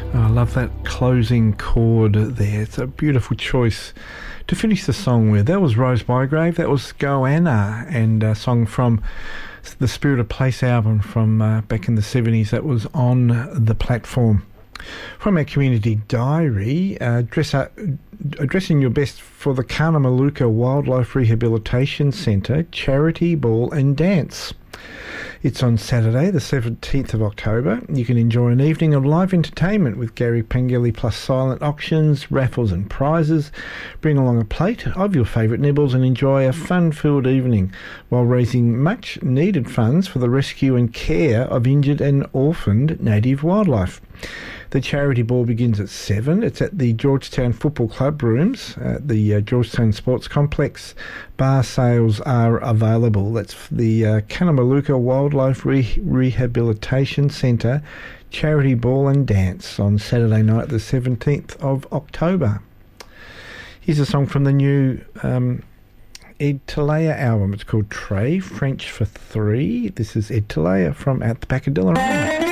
I love that closing chord there. It's a beautiful choice to finish the song with. That was Rose Bygrave. That was Goanna, and a song from the Spirit of Place album from back in the 70s that was on the platform. From our community diary, addressing your best for the Karnamaluka Wildlife Rehabilitation Centre Charity Ball and Dance. It's on Saturday, the 17th of October. You can enjoy an evening of live entertainment with Gary Pengilly plus silent auctions, raffles and prizes. Bring along a plate of your favourite nibbles and enjoy a fun-filled evening while raising much-needed funds for the rescue and care of injured and orphaned native wildlife. The charity ball begins at 7. It's at the Georgetown Football Club rooms at the Georgetown Sports Complex. Bar sales are available. That's the Karnamaluka Wildlife Rehabilitation Centre Charity Ball and Dance on Saturday night, the 17th of October. Here's a song from the new Ed Talea album. It's called Trey, French for Three. This is Ed Talea from At the Pacadilla.